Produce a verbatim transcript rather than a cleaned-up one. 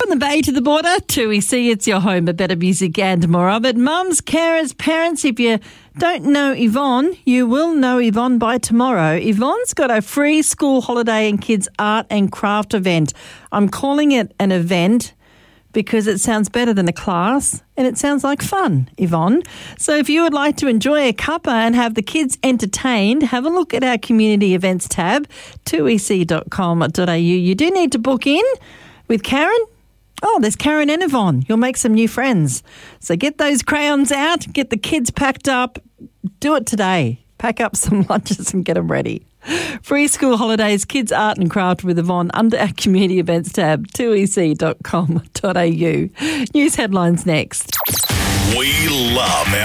From the bay to the border, two E C, it's your home, but better music and more of it. Mums, carers, parents, if you don't know Yvonne, you will know Yvonne by tomorrow. Yvonne's got a free school holiday and kids art and craft event. I'm calling it an event because it sounds better than a class and it sounds like fun, Yvonne. So if you would like to enjoy a cuppa and have the kids entertained, have a look at our community events tab, two e c dot com dot a u. You do need to book in with Karen. Oh, there's Karen and Yvonne. You'll make some new friends. So get those crayons out, get the kids packed up. Do it today. Pack up some lunches and get them ready. Free school holidays, kids art and craft with Yvonne under our community events tab, two e c dot com dot a u. News headlines next. We love our